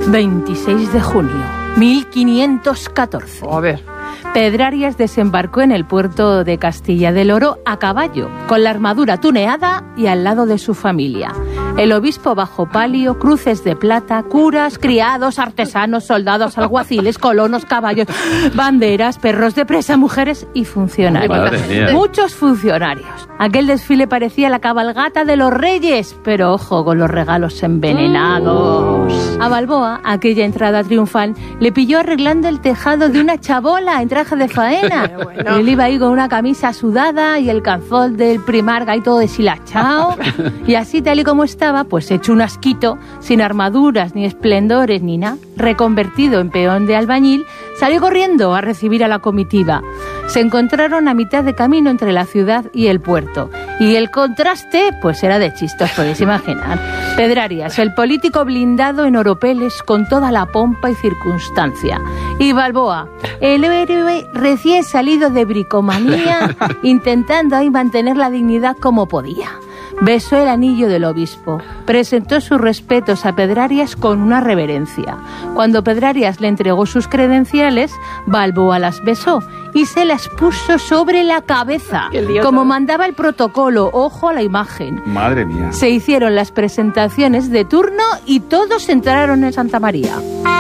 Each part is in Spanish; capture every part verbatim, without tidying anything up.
veintiséis de junio, mil quinientos catorce. A ver. Pedrarias desembarcó en el puerto de Castilla del Oro a caballo, con la armadura tuneada y al lado de su familia. El obispo bajo palio, cruces de plata, curas, criados, artesanos, soldados, alguaciles, colonos, caballos, banderas, perros de presa, mujeres y funcionarios. Muchos funcionarios. Aquel desfile parecía la cabalgata de los reyes, pero ojo con los regalos envenenados. A Balboa, aquella entrada triunfal, le pilló arreglando el tejado de una chabola en traje de faena. Bueno. Él iba ahí con una camisa sudada y el calzón del primarca y todo deshilachado. Y así tal y como estaba, pues hecho un asquito, sin armaduras, ni esplendores, ni nada, reconvertido en peón de albañil, salió corriendo a recibir a la comitiva. Se encontraron a mitad de camino entre la ciudad y el puerto. Y el contraste, pues era de chistos, podéis imaginar. Pedrarias, el político blindado en oropeles con toda la pompa y circunstancia. Y Balboa, el héroe recién salido de bricomanía, intentando ahí mantener la dignidad como podía. Besó el anillo del obispo, presentó sus respetos a Pedrarias con una reverencia. Cuando Pedrarias le entregó sus credenciales, Balboa las besó y se las puso sobre la cabeza, como mandaba el protocolo. Ojo a la imagen. Madre mía. Se hicieron las presentaciones de turno y todos entraron en Santa María.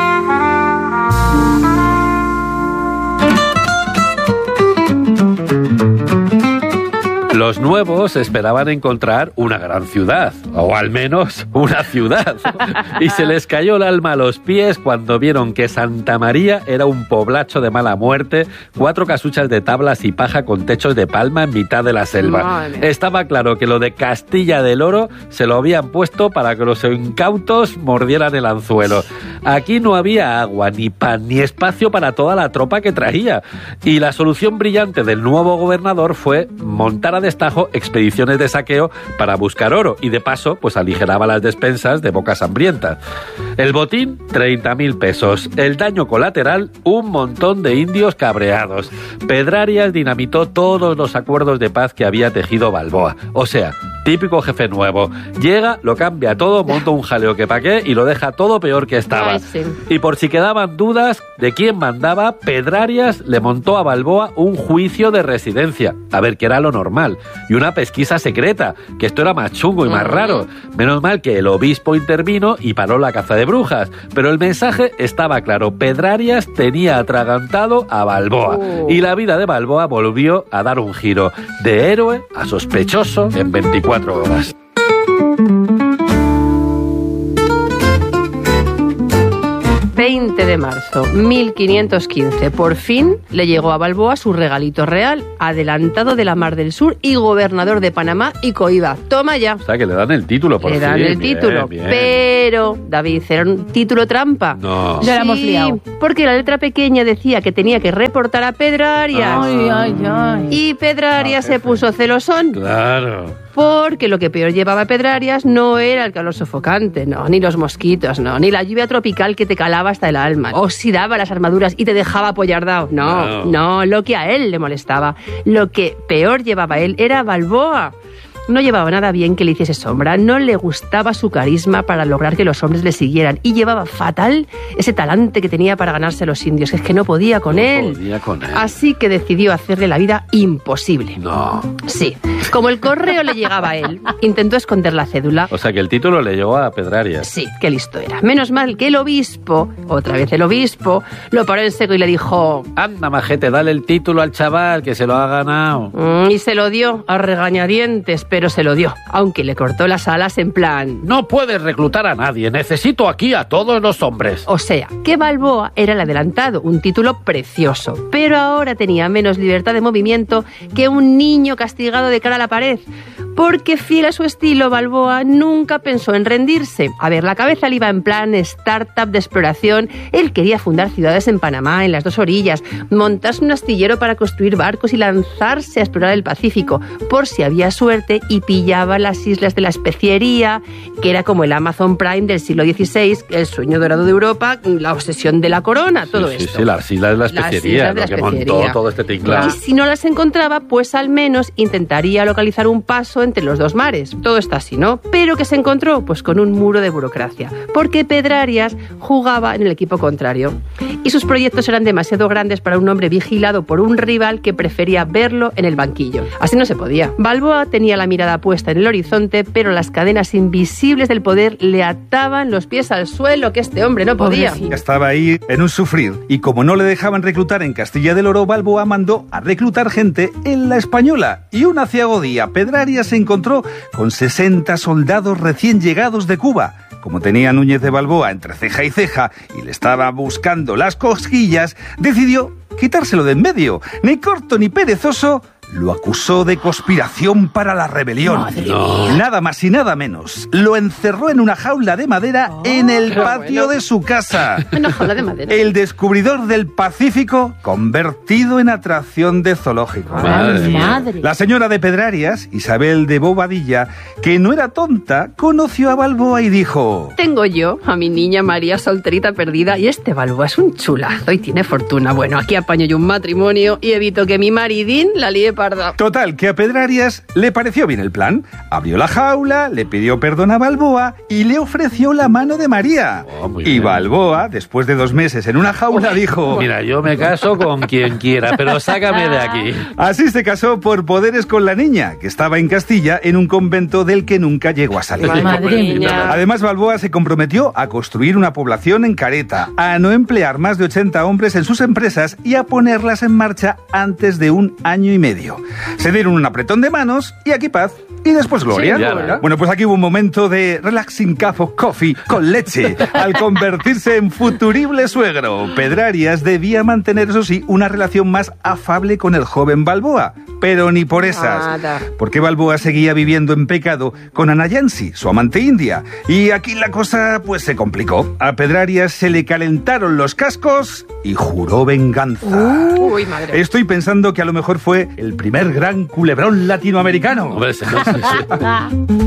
Los nuevos esperaban encontrar una gran ciudad, o al menos una ciudad, y se les cayó el alma a los pies cuando vieron que Santa María era un poblacho de mala muerte, cuatro casuchas de tablas y paja con techos de palma en mitad de la selva. Vale. Estaba claro que lo de Castilla del Oro se lo habían puesto para que los incautos mordieran el anzuelo. Aquí no había agua, ni pan, ni espacio para toda la tropa que traía, y la solución brillante del nuevo gobernador fue montar a destajo expediciones de saqueo para buscar oro y de paso pues aligeraba las despensas de bocas hambrientas. El botín, treinta mil pesos. El daño colateral, un montón de indios cabreados. Pedrarias dinamitó todos los acuerdos de paz que había tejido Balboa. O sea, típico jefe nuevo. Llega, lo cambia todo, monta un jaleo que pa' qué y lo deja todo peor que estaba. Ay, sí. Y por si quedaban dudas de quién mandaba, Pedrarias le montó a Balboa un juicio de residencia, a ver qué era lo normal, y una pesquisa secreta, que esto era más chungo y más uh-huh. raro. Menos mal que el obispo intervino y paró la caza de brujas, pero el mensaje estaba claro: Pedrarias tenía atragantado a Balboa, uh. y la vida de Balboa volvió a dar un giro, de héroe a sospechoso en veinticuatro horas. veinte de marzo, mil quinientos quince. Por fin le llegó a Balboa su regalito real, adelantado de la Mar del Sur y gobernador de Panamá y Coiba. Toma ya. O sea, que le dan el título por Le fin. dan el bien, título. Bien. Pero, David, era un título trampa. No. Ya la hemos Sí, liado. porque la letra pequeña decía que tenía que reportar a Pedrarias. Ay, ay, ay. Y Pedrarias No, se puso celosón. Claro. Porque lo que peor llevaba Pedrarias no era el calor sofocante, no, ni los mosquitos, no, ni la lluvia tropical que te calaba hasta el alma, oxidaba las armaduras y te dejaba apoyardado. No, no, no, lo que a él le molestaba, lo que peor llevaba él era Balboa. No llevaba nada bien que le hiciese sombra, no le gustaba su carisma para lograr que los hombres le siguieran y llevaba fatal ese talante que tenía para ganarse a los indios, que es que no podía con no él. podía con él. Así que decidió hacerle la vida imposible. No. Sí, como el correo le llegaba a él, intentó esconder la cédula. O sea, que el título le llegó a Pedrarias. Sí, qué listo era. Menos mal que el obispo, otra vez el obispo, lo paró en seco y le dijo: Anda, majete, dale el título al chaval, que se lo ha ganado. Mm, y se lo dio a regañadientes, pero se lo dio, aunque le cortó las alas en plan: No puedes reclutar a nadie, necesito aquí a todos los hombres. O sea, que Balboa era el adelantado, un título precioso, pero ahora tenía menos libertad de movimiento que un niño castigado de cara a la pared, porque fiel a su estilo, Balboa nunca pensó en rendirse. A ver, la cabeza le iba en plan startup de exploración. Él quería fundar ciudades en Panamá, en las dos orillas, montarse un astillero para construir barcos y lanzarse a explorar el Pacífico, por si había suerte y pillaba las islas de la especiería, que era como el Amazon Prime del siglo dieciséis, el sueño dorado de Europa, la obsesión de la corona, todo sí, esto. Sí, sí, las islas de la especiería, Las islas de la lo que especiería. montó todo este tinglado. Y si no las encontraba, pues al menos intentaría localizar un paso entre los dos mares. Todo está así, ¿no? Pero ¿qué se encontró? Pues con un muro de burocracia, porque Pedrarias jugaba en el equipo contrario y sus proyectos eran demasiado grandes para un hombre vigilado por un rival que prefería verlo en el banquillo. Así no se podía. Balboa tenía la mirada puesta en el horizonte, pero las cadenas invisibles del poder le ataban los pies al suelo, que este hombre no podía. Pobrecito. Estaba ahí en un sufrir, y como no le dejaban reclutar en Castilla del Oro, Balboa mandó a reclutar gente en la Española, y un aciago día Pedrarias se encontró con sesenta soldados recién llegados de Cuba. Como tenía Núñez de Balboa entre ceja y ceja y le estaba buscando las cosquillas, decidió quitárselo de en medio. Ni corto ni perezoso, lo acusó de conspiración para la rebelión. No. Nada más y nada menos. Lo encerró en una jaula de madera oh, en el patio bueno. de su casa. Una jaula de madera. El descubridor del Pacífico convertido en atracción de zoológico. Madre, madre. La señora de Pedrarias, Isabel de Bobadilla, que no era tonta, conoció a Balboa y dijo: tengo yo a mi niña María solterita perdida y este Balboa es un chulazo y tiene fortuna. Bueno, aquí apaño yo un matrimonio y evito que mi maridín la líe parda. Total, que a Pedrarias le pareció bien el plan. Abrió la jaula, le pidió perdón a Balboa y le ofreció la mano de María. Oh, muy y bien. Balboa, después de dos meses en una jaula, dijo: mira, yo me caso con quien quiera, pero sácame de aquí. Así se casó por poderes con la niña, que estaba en Castilla en un convento del que nunca llegó a salir. Madre mía. Además, Balboa se comprometió a construir una población en Careta, a no emplear más de ochenta hombres en sus empresas y a ponerlas en marcha antes de un año y medio. Se dieron un apretón de manos y aquí paz y después gloria. Sí, ya, bueno, pues aquí hubo un momento de relaxing cup of coffee con leche al convertirse en futurible suegro. Pedrarias debía mantener, eso sí, una relación más afable con el joven Balboa, pero ni por esas. Nada. Porque Balboa seguía viviendo en pecado con Ana Yancy, su amante india. Y aquí la cosa pues se complicó. A Pedrarias se le calentaron los cascos y juró venganza. Uy, madre. Estoy pensando que a lo mejor fue el primer gran culebrón latinoamericano. Hombre, sí, sí, sí.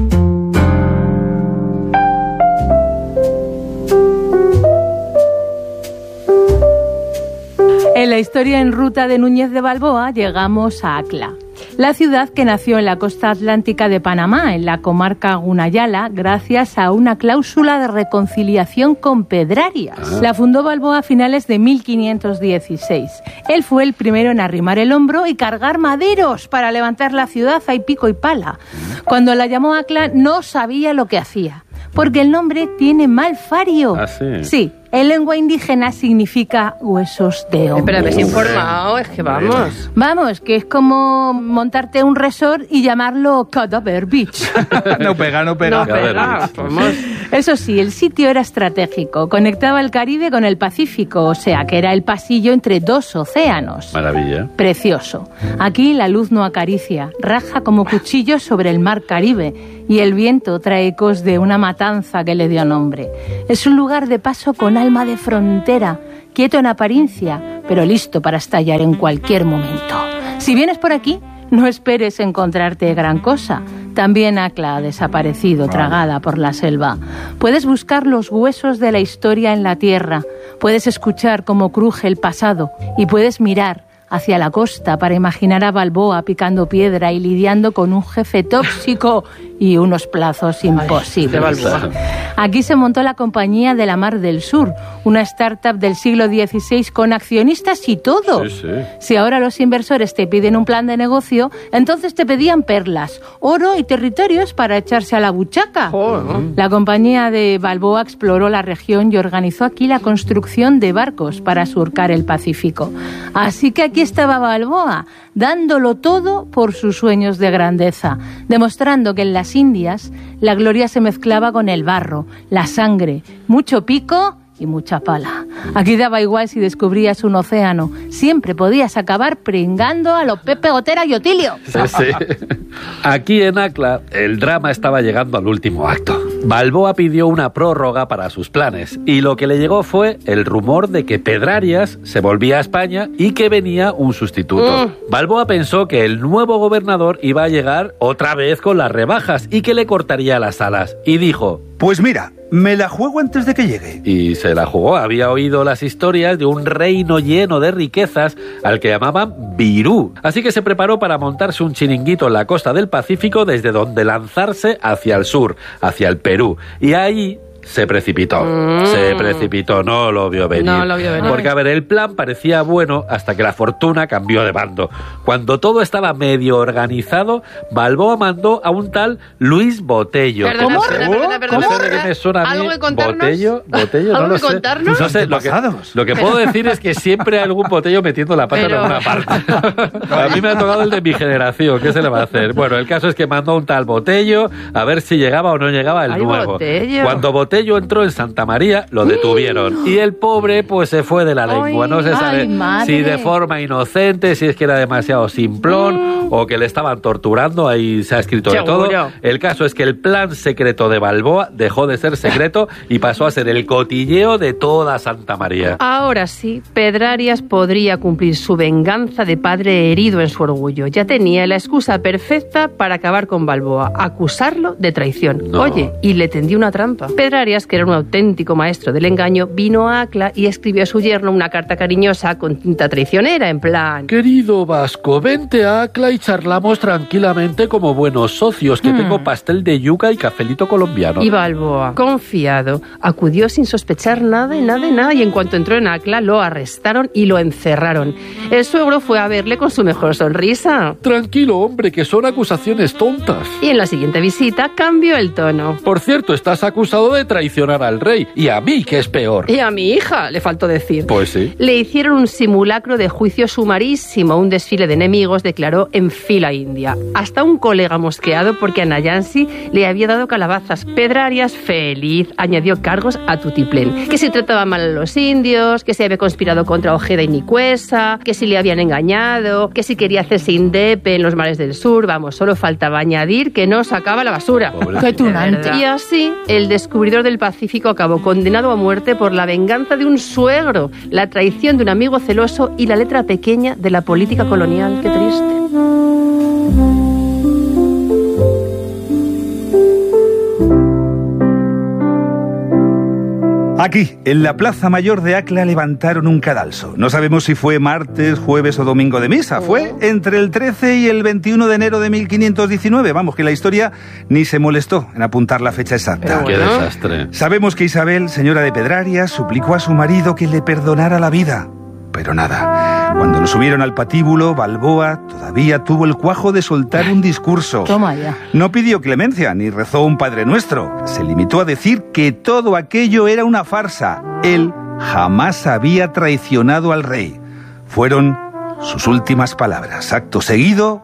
En la historia en ruta de Núñez de Balboa llegamos a Acla, la ciudad que nació en la costa atlántica de Panamá, en la comarca Gunayala, gracias a una cláusula de reconciliación con Pedrarias. Ah. La fundó Balboa a finales de mil quinientos dieciséis. Él fue el primero en arrimar el hombro y cargar maderos para levantar la ciudad a pico y pala. Cuando la llamó Acla no sabía lo que hacía, porque el nombre tiene mal fario. ¿Ah, sí? Sí. En lengua indígena significa huesos de hombre. Pero me he informado, es que vamos. Vamos, que es como montarte un resort y llamarlo Cadaver Beach. No pega, no pega. No pega, vamos. Eso sí, el sitio era estratégico. Conectaba el Caribe con el Pacífico, o sea, que era el pasillo entre dos océanos. Maravilla. Precioso. Aquí la luz no acaricia, raja como cuchillos sobre el mar Caribe y el viento trae ecos de una matanza que le dio nombre. Es un lugar de paso con alma de frontera, quieto en apariencia, pero listo para estallar en cualquier momento. Si vienes por aquí, no esperes encontrarte gran cosa. También Acla ha desaparecido, tragada por la selva. Puedes buscar los huesos de la historia en la tierra, puedes escuchar cómo cruje el pasado y puedes mirar hacia la costa para imaginar a Balboa picando piedra y lidiando con un jefe tóxico y unos plazos imposibles. Ay, aquí se montó la Compañía de la Mar del Sur, una startup del siglo dieciséis con accionistas y todo. Sí, sí. Si ahora los inversores te piden un plan de negocio, entonces te pedían perlas, oro y territorios para echarse a la buchaca. Oh, ¿no? La Compañía de Balboa exploró la región y organizó aquí la construcción de barcos para surcar el Pacífico. Así que aquí estaba Balboa, dándolo todo por sus sueños de grandeza, demostrando que en las Indias la gloria se mezclaba con el barro, la sangre, mucho pico y mucha pala. Aquí daba igual si descubrías un océano, siempre podías acabar pringando a los Pepe Gotera y Otilio. Sí, sí. Aquí en Acla, el drama estaba llegando al último acto. Balboa pidió una prórroga para sus planes y lo que le llegó fue el rumor de que Pedrarias se volvía a España y que venía un sustituto. Mm. Balboa pensó que el nuevo gobernador iba a llegar otra vez con las rebajas y que le cortaría las alas y dijo: Pues mira, me la juego antes de que llegue. Y se la jugó. Había oído las historias de un reino lleno de riquezas al que llamaban Virú. Así que se preparó para montarse un chiringuito en la costa del Pacífico, desde donde lanzarse hacia el sur, hacia el Perú. Y ahí se precipitó, mm. se precipitó, no lo vio venir. No lo vio venir. Porque, a ver, el plan parecía bueno hasta que la fortuna cambió de bando. Cuando todo estaba medio organizado, Balboa mandó a un tal Luis Botello. Perdona, ¿Cómo? perdona, perdona, perdona, No sé de qué me suena a mí. ¿Algo que contarnos? Botello, Botello, ¿Algo no lo que sé. contarnos? No sé, lo que, lo que puedo decir es que siempre hay algún Botello metiendo la pata Pero... en alguna parte. A mí me ha tocado el de mi generación, ¿qué se le va a hacer? Bueno, el caso es que mandó a un tal Botello a ver si llegaba o no llegaba el Ay, nuevo. Botello. Cuando Botello entró en Santa María, lo detuvieron. Y el pobre, pues se fue de la lengua. No se sabe ay, si de forma inocente, si es que era demasiado simplón, mm. o que le estaban torturando. Ahí se ha escrito Seguro. de todo. El caso es que el plan secreto de Balboa dejó de ser secreto y pasó a ser el cotilleo de toda Santa María. Ahora sí, Pedrarias podría cumplir su venganza de padre herido en su orgullo. Ya tenía la excusa perfecta para acabar con Balboa, acusarlo de traición. No. Oye, y le tendió una trampa. Pedrarias, que era un auténtico maestro del engaño, vino a Acla y escribió a su yerno una carta cariñosa con tinta traicionera, en plan... Querido Vasco, vente a Acla y charlamos tranquilamente como buenos socios, que mm. tengo pastel de yuca y cafelito colombiano. Y Balboa, confiado, acudió sin sospechar nada y nada y nada, y en cuanto entró en Acla lo arrestaron y lo encerraron. El suegro fue a verle con su mejor sonrisa. Tranquilo, hombre, que son acusaciones tontas. Y en la siguiente visita cambió el tono. Por cierto, estás acusado de traicionar al rey, y a mí, que es peor. Y a mi hija, le faltó decir. Pues sí. Le hicieron un simulacro de juicio sumarísimo, un desfile de enemigos, declaró en fila india. Hasta un colega mosqueado porque a Nayansi le había dado calabazas. Pedrarias, feliz, añadió cargos a tutiplén. Que si trataba mal a los indios, que si había conspirado contra Ojeda y Nicuesa, que si le habían engañado, que si quería hacerse indepe en los mares del sur. Vamos, solo faltaba añadir que no sacaba la basura. ¡Qué tunante! Y así, el descubridor del Pacífico acabó condenado a muerte por la venganza de un suegro, la traición de un amigo celoso y la letra pequeña de la política colonial. ¡Qué triste! Aquí, en la Plaza Mayor de Acla, levantaron un cadalso. No sabemos si fue martes, jueves o domingo de misa. Fue entre el trece y el veintiuno de enero de mil quinientos diecinueve. Vamos, que la historia ni se molestó en apuntar la fecha exacta. ¡Qué desastre! Sabemos que Isabel, señora de Pedrarias, suplicó a su marido que le perdonara la vida. Pero nada, cuando lo subieron al patíbulo, Balboa todavía tuvo el cuajo de soltar un discurso. Toma ya. No pidió clemencia ni rezó un Padre Nuestro. Se limitó a decir que todo aquello era una farsa. Él jamás había traicionado al rey. Fueron sus últimas palabras. Acto seguido,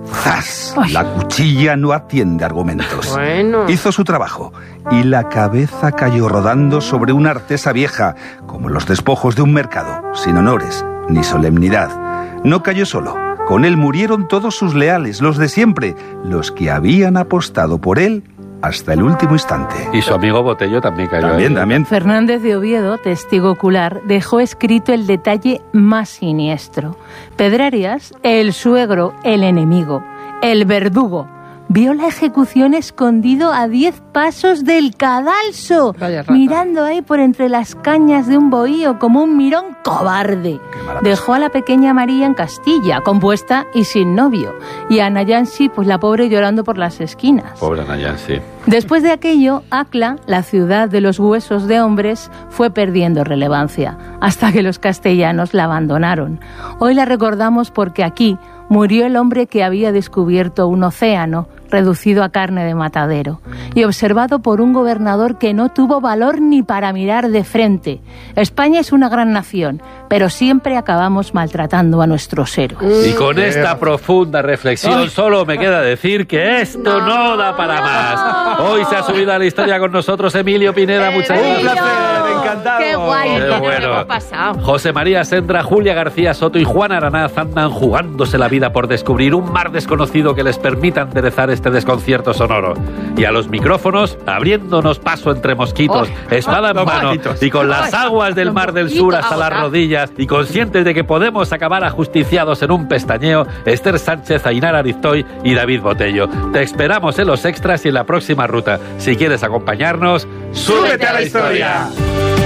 ¡zas! Ay. La cuchilla no atiende argumentos. Bueno. Hizo su trabajo y la cabeza cayó rodando sobre una artesa vieja, como los despojos de un mercado, sin honores ni solemnidad. No cayó solo. Con él murieron todos sus leales, los de siempre, los que habían apostado por él hasta el último instante. Y su amigo Botello también cayó También, ahí. también. Fernández de Oviedo, testigo ocular, dejó escrito el detalle más siniestro. Pedrarias, el suegro, el enemigo, el verdugo, vio la ejecución escondido a diez pasos del cadalso, Vaya rata. mirando ahí por entre las cañas de un bohío como un mirón cobarde. Dejó a la pequeña María en Castilla, compuesta y sin novio, y a Nayansi, pues la pobre, llorando por las esquinas. Pobre Nayansi. Después de aquello, Acla, la ciudad de los huesos de hombres, fue perdiendo relevancia, hasta que los castellanos la abandonaron. Hoy la recordamos porque aquí murió el hombre que había descubierto un océano reducido a carne de matadero y observado por un gobernador que no tuvo valor ni para mirar de frente. España es una gran nación, pero siempre acabamos maltratando a nuestros héroes. Y con esta profunda reflexión solo me queda decir que esto no, no da para más. Hoy se ha subido a la historia con nosotros Emilio Pineda. Muchas gracias. Un placer, encantado. encantado. ¡Qué guay! Qué ¿Qué bueno. ha pasado? José María Sendra, Julia García Soto y Juan Aranaz andan jugándose la vida por descubrir un mar desconocido que les permita enderezar este desconcierto sonoro. Y a los micrófonos, abriéndonos paso entre mosquitos, Oh, espada en los mano mosquitos. y con las aguas del mar del sur hasta las rodillas y conscientes de que podemos acabar ajusticiados en un pestañeo, Esther Sánchez, Ainara Ariztoy y David Botello. Te esperamos en los extras y en la próxima ruta. Si quieres acompañarnos, ¡súbete a la historia!